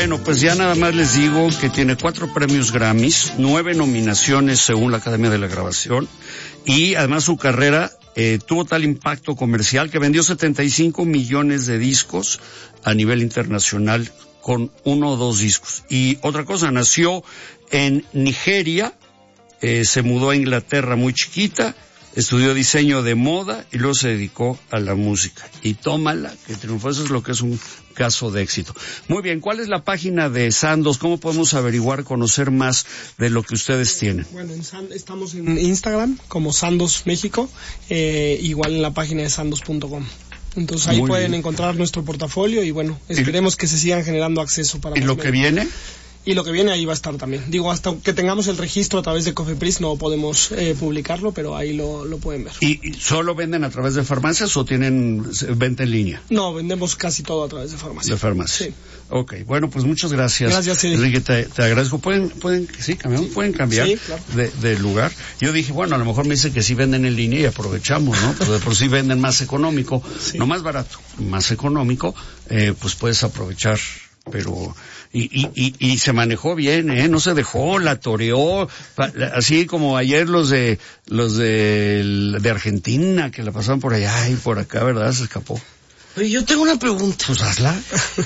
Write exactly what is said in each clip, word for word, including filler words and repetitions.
Bueno, pues ya nada más les digo que tiene cuatro premios Grammys, nueve nominaciones según la Academia de la Grabación, y además su carrera eh, tuvo tal impacto comercial que vendió setenta y cinco millones de discos a nivel internacional con uno o dos discos. Y otra cosa, nació en Nigeria, eh, se mudó a Inglaterra muy chiquita, estudió diseño de moda y luego se dedicó a la música. Y tómala, que triunfó. Eso es lo que es un caso de éxito. Muy bien, ¿cuál es la página de Sandoz? ¿Cómo podemos averiguar, conocer más de lo que ustedes tienen? Bueno, en San, estamos en Instagram como Sandoz México, eh, igual en la página de sandoz punto com. Entonces ahí Muy pueden bien. encontrar nuestro portafolio y bueno, esperemos que se sigan generando acceso para ¿Y más lo que medios. viene? Y lo que viene ahí va a estar también. Digo, hasta que tengamos el registro a través de Cofepris no podemos eh, publicarlo, pero ahí lo, lo pueden ver. ¿Y y solo venden a través de farmacias o tienen venta en línea? No, vendemos casi todo a través de farmacia. De farmacia. Sí. Ok, bueno, pues muchas gracias. Gracias, sí. Enrique, te, te agradezco. ¿Pueden, pueden, sí, cambiar, Sí. pueden cambiar Sí, claro. de, de lugar? Yo dije, bueno, a lo mejor me dice que sí venden en línea y aprovechamos, ¿no? Pues de por sí venden más económico, Sí. no más barato, más económico, eh, pues puedes aprovechar, pero... Y, y, y, y se manejó bien, ¿eh? No se dejó, la toreó, pa- así como ayer los de, los de, de Argentina, que la pasaban por allá y por acá, ¿verdad? Se escapó. Oye, yo tengo una pregunta. Pues hazla.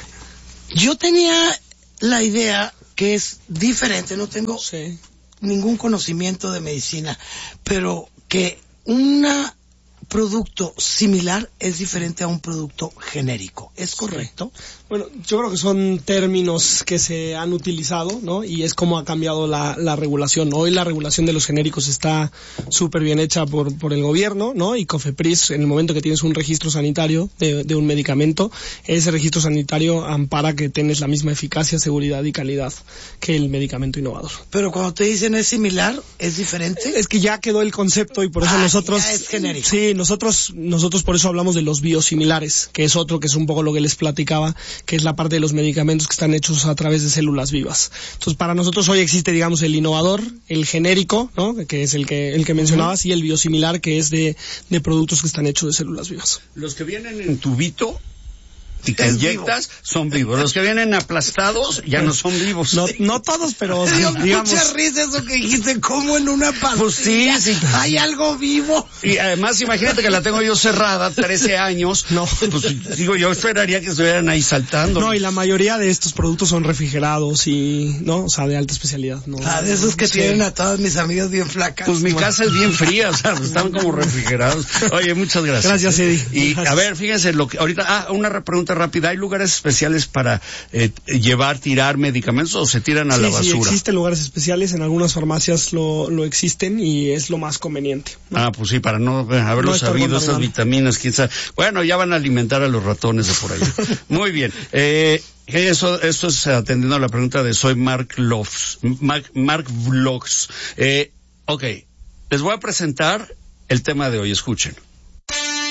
Yo tenía la idea que es diferente, no tengo Sí. ningún conocimiento de medicina, pero que un producto similar es diferente a un producto genérico. ¿Es correcto? Bueno, yo creo que son términos que se han utilizado, ¿no? Y es como ha cambiado la, la regulación. Hoy la regulación de los genéricos está súper bien hecha por, por el gobierno, ¿no? Y Cofepris, en el momento que tienes un registro sanitario de, de un medicamento, ese registro sanitario ampara que tienes la misma eficacia, seguridad y calidad que el medicamento innovador. Pero cuando te dicen es similar, ¿es diferente? Es que ya quedó el concepto y por eso Ah, nosotros... ya es genérico. Sí, nosotros, nosotros por eso hablamos de los biosimilares, que es otro, que es un poco lo que les platicaba, que es la parte de los medicamentos que están hechos a través de células vivas. Entonces, para nosotros hoy existe, digamos, el innovador, el genérico, ¿no? Que es el que, el que mencionabas, y el biosimilar, que es de, de productos que están hechos de células vivas. Los que vienen en tubito y que Es inyectas son vivos. Los que vienen aplastados ya no son vivos. No, no todos, pero Me dio digamos... mucha risa eso que dijiste, como en una pastilla Pues sí, sí. hay algo vivo. Y además, imagínate que la tengo yo cerrada, trece años. No. Pues digo, yo esperaría que estuvieran ahí saltando. No, y la mayoría de estos productos son refrigerados y, ¿no? O sea, de alta especialidad, ¿no? Ah, de esos que Sí. tienen a todas mis amigas bien flacas. Pues mi casa es bien fría, o sea, están como refrigerados. Oye, muchas gracias. Gracias, Eddie. Y Gracias. a ver, fíjense lo que ahorita, ah, una re- pregunta rápida. ¿Hay lugares especiales para eh, llevar, tirar medicamentos o se tiran a Sí, la sí, basura? existen lugares especiales, en algunas farmacias lo, lo existen y es lo más conveniente, ¿no? Ah, pues sí, para no eh, haberlo No estar sabido, esas contaminando. vitaminas, quién sabe. Bueno, ya van a alimentar a los ratones de por allá. Muy bien. Eh, eso, esto es atendiendo a la pregunta de soy Mark Loves, Mark, Mark Vlogs. Eh, ok, les voy a presentar el tema de hoy, escuchen.